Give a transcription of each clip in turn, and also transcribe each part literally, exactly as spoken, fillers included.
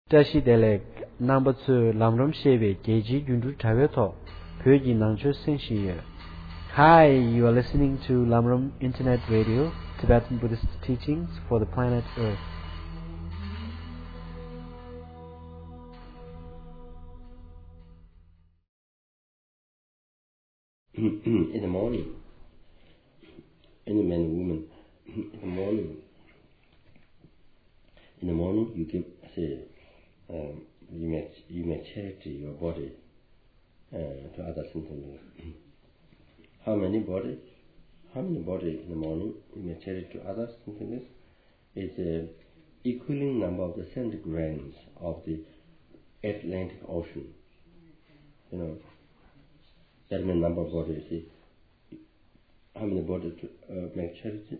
Tashi Delek, number two, Lamram Sheve, Geji Yundu Taveto, Pyoji Nangcho Senshiye. Hi, you are listening to Lamram Internet Radio, Tibetan Buddhist teachings for the planet Earth. In the morning, any man and woman, in the morning, in the morning you give, say, um, you make you make charity your body uh, to others. How many body? How many body in the morning you make charity to others? Something like this. It's a equivalent number of the sand grains of the Atlantic Ocean. You know, that means number of bodies. You see, how many bodies to uh, make charity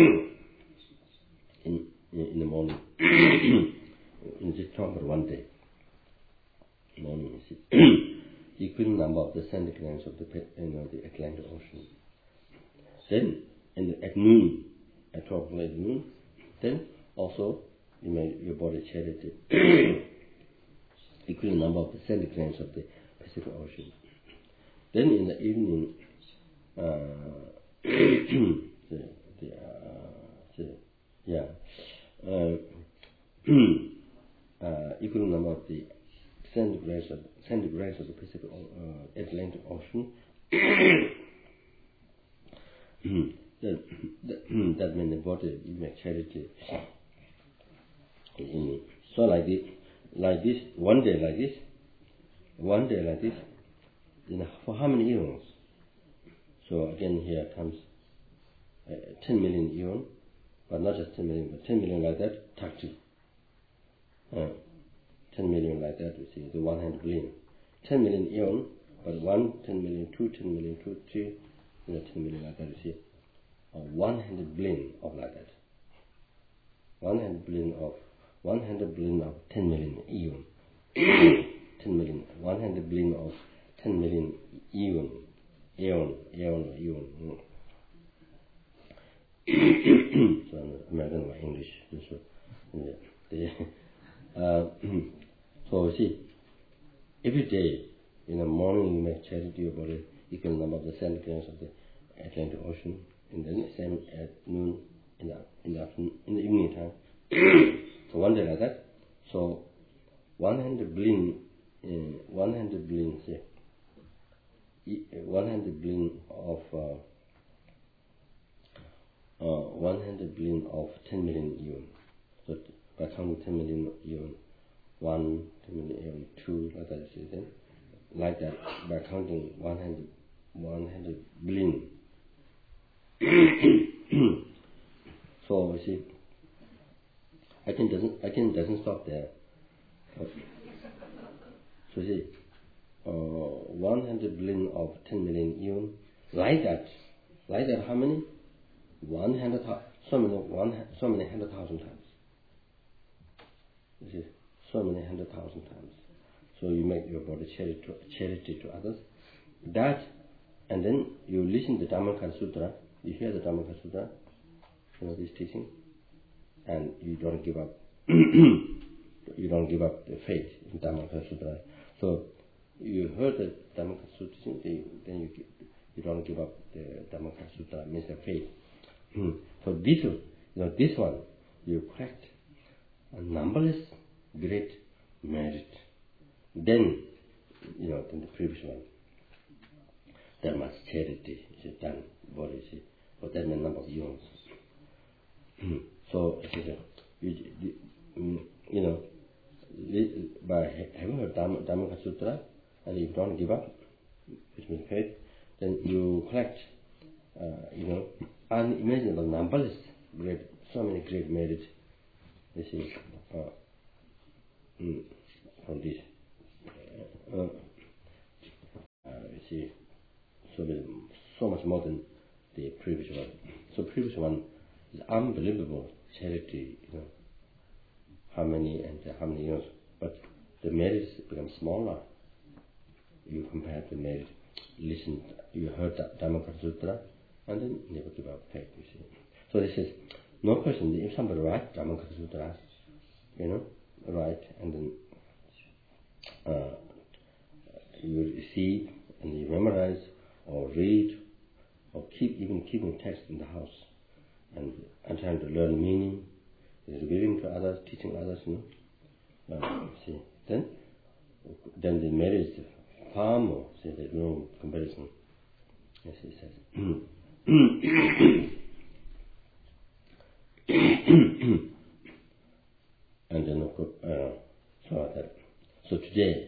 in, in in the morning? In just talk about one day. Morning, you see, equivalent number of the sand grains of the you know the Atlantic Ocean. Then, in the, at noon, at twelve o'clock at noon, then also you make your body charity equivalent number of the sand grains of the Pacific Ocean. Then in the evening, uh, the, the, uh, the, yeah, uh, uh, equal number of the sand grains of sand grains of the Pacific uh, Atlantic Ocean. that, that, that means the body you make charity. In, so like this, like this, one day like this, one day like this. You know, for how many eons? So again, here comes uh, ten million eons, but not just ten million, but ten million like that, takti. Uh, ten million like that, you see, the one hundred billion. ten million eons, but one, ten million, two, ten million, two, three, you know, ten million like that, you see. Uh, one hundred billion of like that. one hundred billion of, one hundred billion of ten million eons. ten million, one hundred billion of ten million eon, eon, eon, eon. So American or English. So, yeah. uh, so you see, every day in the morning you make charity to your body equal number of the sand grains of the Atlantic Ocean, and then same at noon in the in the afternoon, in the evening time. So one day like that. So one hundred billion, uh, one hundred billion, say. one hundred billion of uh, uh, one hundred billion of ten million eon. So by counting ten million eon, one, ten million eon, two, like that, see, then like that by counting one hundred, one hundred billion. So you see, I can doesn't I can doesn't stop there. So you see. Uh, one hundred billion of ten million eon, like that, like that. How many? One hundred, so many, one, so many hundred thousand times. You see, so many hundred thousand times. So you make your body charity to, charity to others. That, and then you listen to the Dhammakaya Sutra. You hear the Dhammakaya Sutra, you know this teaching, and you don't give up. You don't give up the faith in Dhammakaya Sutra. So you heard the Dhammakaya Sutra, then you you don't give up the Dhammakaya Sutra, means the faith. So this, you know, this one you collect a numberless great merit. Then, you know, in the previous one, that much charity is done, body, see, for that many number of eons. So you, you know, by having heard Dhammakaya Sutra, and if you don't give up, which means faith, then you collect, uh, you know, unimaginable numberless great, so many great merits. You see, uh, mm, from this, uh, uh, you see, so so much more than the previous one. So previous one is unbelievable charity, you know, how many and how many years, but the merits become smaller. You compare the merit, listen, you heard Dhammakaya Sutra, and then never give up faith, you see. So this is no question, if somebody writes Dhammakaya Sutra, you know, write, and then keeping text in the house and and trying to learn meaning, is giving to others, teaching others, you know. Uh, see, then then the marriage is far more. See, there's no comparison. Yes, he says. And then of course, uh, so that so today,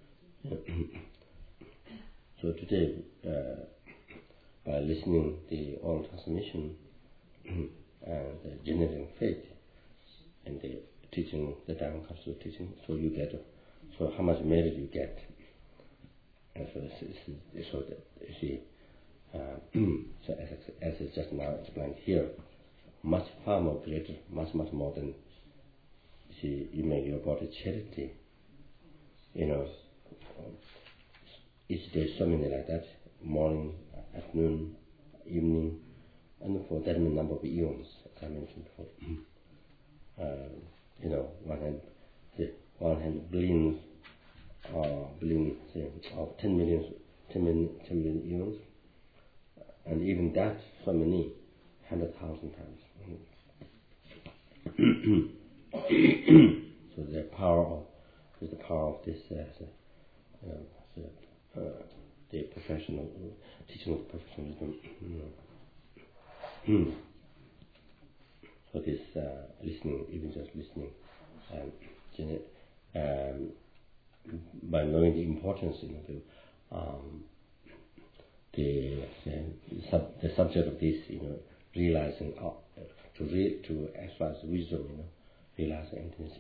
so today, uh, by listening the oral transmission and the generating faith and the teaching, the Dharma Council teaching, so you get, so how much merit you get, and so this, so that you see, uh, so as as it's just now explained here, much far more greater, much much more than. See, you make your body charity, you know, each day so many like that, morning, afternoon, evening, and for that many number of eons, as I mentioned before. uh, you know, one hand, say, one hand billions, uh, billions, say, of ten million, ten million, ten million eons, and even that, so many, hundred thousand times. So the power of is the power of this uh, the, uh, the, uh, the professional teaching of professionalism. Mm. So this uh, listening, even just listening, um, um, by knowing the importance, you know, the um, the, the, sub, the subject of this, you know, realizing uh, to re, to exercise wisdom, you know. Realize emptiness.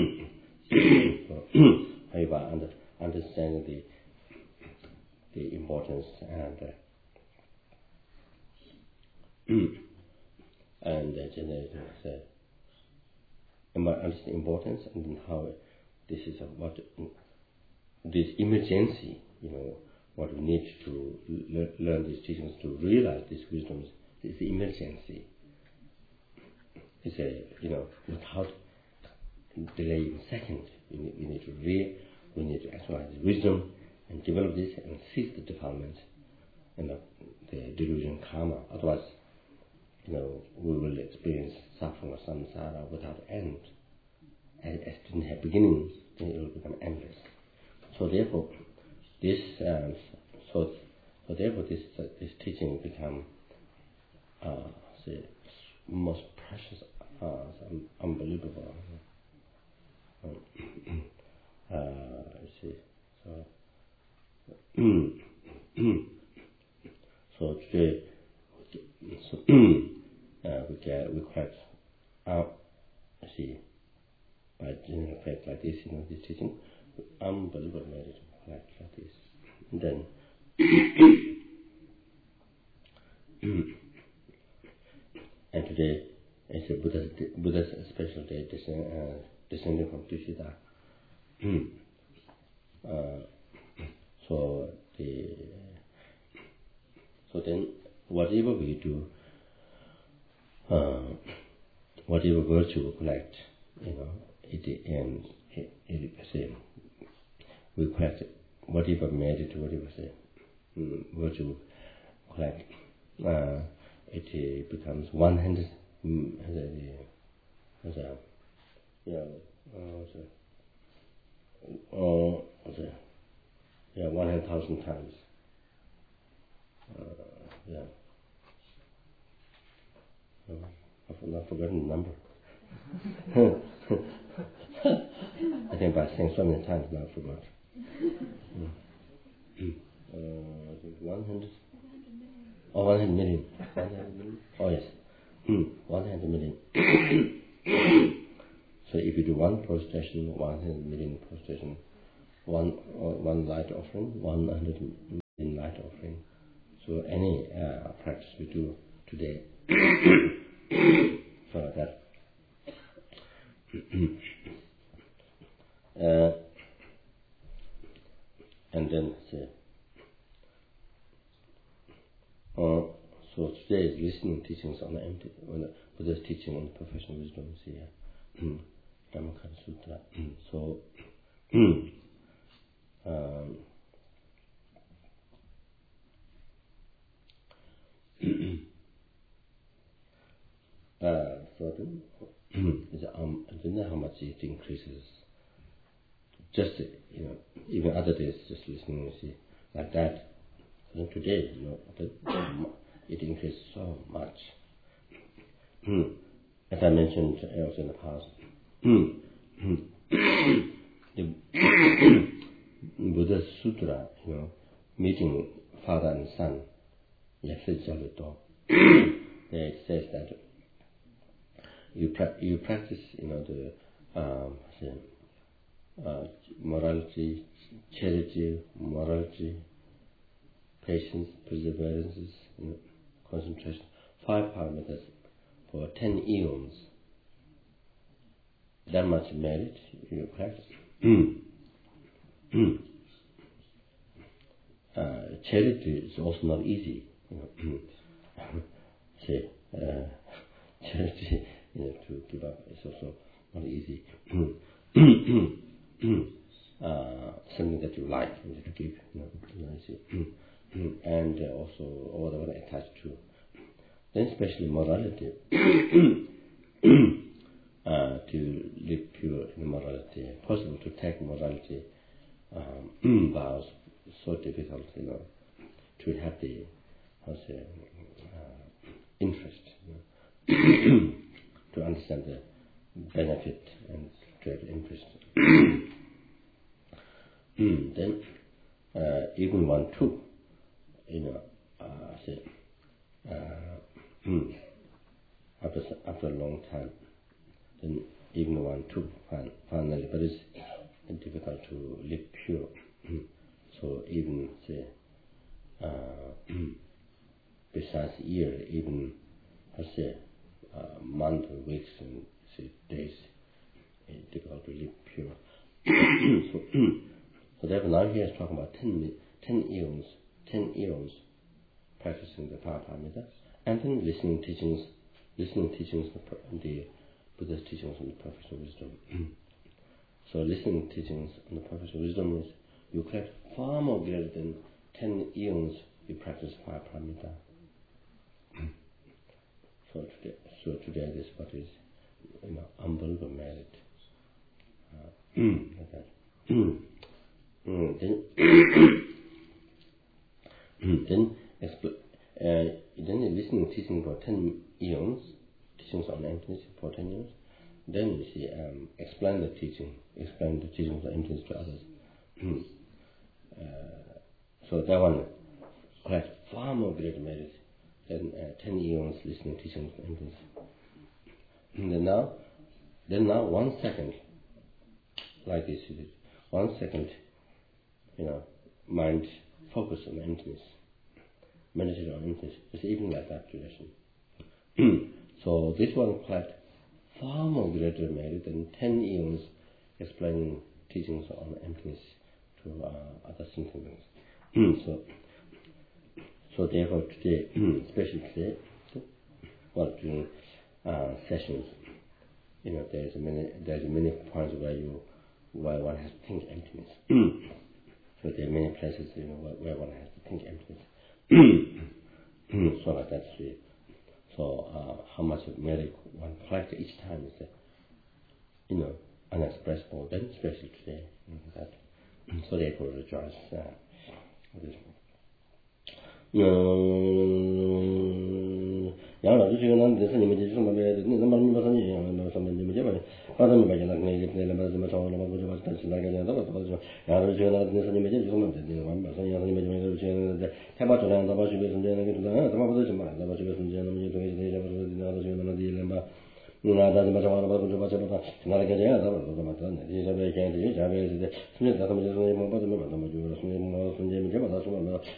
So, by under, understanding the the importance and uh, and uh, generating uh, understand importance and then how this is a, what this emergency, you know, what we need to le- learn these teachings to realize these wisdoms is the emergency. It's a, you know, without delay in second, we need, we need to re, we need to exercise wisdom and develop this and cease the defilement and the, the delusion karma. Otherwise, you know, we will experience suffering of samsara without end. As it didn't have beginning, then it will become endless. So therefore, this, um, so, so therefore, this uh, this teaching become uh, the most precious, uh, unbelievable. Uh, you see, so so today, so uh, we get we collect out. You see, by general fact like this, you know, this teaching, unbelievable merit like like this. And then, and today is a Buddha's Buddha's special day, descend, uh, descending from Tushita. uh, so the so then whatever we do, uh, whatever virtue we collect, you know, it and it, it say we collect whatever merit, whatever say um, virtue we collect, uh, it uh, becomes one hundred. Um, as a, as a, yeah, uh, as a, uh, as a, yeah, one hundred thousand times. Uh, yeah. Uh, I've not forgotten the number. I think by saying so many times now I forgot. Mm. Uh, I think one hundred. Oh, one hundred million. one hundred million? Oh, yes. Mm. one hundred million. So if you do one prostration, one hundred million prostration, one uh, one light offering, one hundred million light offering. So any uh, practice we do today, so that, uh, and then say, uh, so today is listening teachings on the empty, on the Buddha's teaching on professional wisdom. See, uh, Dhammakaya Sutra. So. Um, is um, I don't know how much it increases. Just, you know, even other days, just listening, you see, like that. And today, you know, it increased so much. As I mentioned also in the past, the Buddha's Sutra, you know, meeting father and son, it says that you pra- you practice, you know, the um, say, uh, morality, charity, morality, patience, perseverance, you know, concentration, five parameters for ten eons. That much merit you practice. uh, charity is also not easy. You know, say, uh, charity, you know, to give up is also not easy. uh, something that you like you know, to give, you know, you know see. and uh, also whatever attached to. Then especially morality. uh, to live pure in morality. Possible to take morality um, vows so difficult, you know, to have the how say, uh, interest, you know, to understand the benefit and to have interest. Then uh, even one too, you know, uh, say, uh, after after a long time, then even one too finally, but it's difficult to live pure. So even say, uh, besides year, even I say, uh, month, weeks, and say days, it's difficult to live pure. so, so therefore now he is talking about ten, ten eons, ten eons practicing the Paraparamita, and then listening teachings, listening teachings, the Buddha's teachings on the perfect wisdom. So listening teachings on the perfect wisdom is you collect far more greater than ten eons you practice Paraparamita. so today, so today this what is, you know, unbelievable merit. Uh, like that. mm, then, then, uh, then listening teaching for ten eons, teachings on emptiness for ten years. Then you see, um, explain the teaching, explain the teachings of emptiness to others. uh, so that one collects far more great merit than uh, ten eons listening teachings of emptiness. And then now, then now one second, like this, one second, you know, mind focus on emptiness, meditate on emptiness. It's even like that duration. So this one collects far more greater merit than ten eons explaining teachings on emptiness to uh, other sentient beings. so, so therefore today, especially today, well, during uh, sessions, you know, there's a many, there's many points where you, where one has to think emptiness. So there are many places, you know, where, where one has to think emptiness. so like that's the. So uh, how much merit one collects each time is, uh, you know, unexpressible. Then especially today, you know, that. So therefore rejoice uh, this. yang la ji nan de ni me ji ma me ni ma mi ba san ni ma san ni me je ba ba da mi ba ya na ni ni la ma ma cha la ma bu ba ta sin la ga ya da ba ba ya ro ji na de ni me je ji ma de ni ma ba san ya ni me je me ji de ta ba to la da ba ji be san de na ge da da ba ba de ma da ba ji be san de na me je de de ja ba de na da ji na de le ba na da ma cha la ba bu ba cha ba na la ga ya da ba da ma ta ne ji ja be ke de ja be de ni da ma ji ma ba de ma ba da ma ju ra sun ni ma sun de me je ba da su ma